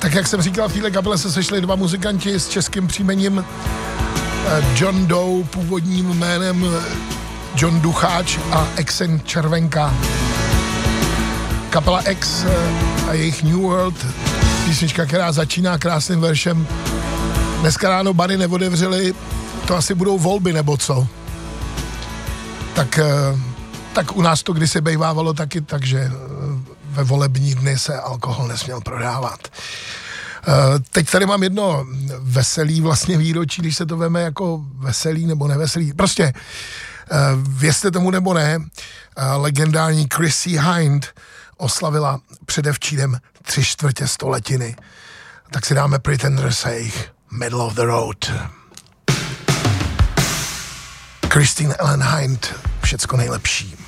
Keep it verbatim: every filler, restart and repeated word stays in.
Tak jak jsem říkal, v této kapele se sešli dva muzikanti s českým příjmením John Doe, původním jménem John Ducháč a Exen Červenka. Kapela X a jejich New World, písnička, která začíná krásným veršem. Dneska ráno bary neotevřeli, to asi budou volby nebo co. Tak, tak u nás to kdysi bejvávalo taky, takže ve volební dny se alkohol nesměl prodávat. Teď tady mám jedno veselý vlastně výročí, když se to veme jako veselý nebo neveselý. Prostě věřte tomu nebo ne, legendární Chrissie Hynde oslavila předevčírem tři čtvrtě stoletiny. Tak si dáme Pretenders a jejich Middle of the Road. Christine Ellen Hynde, všecko nejlepší.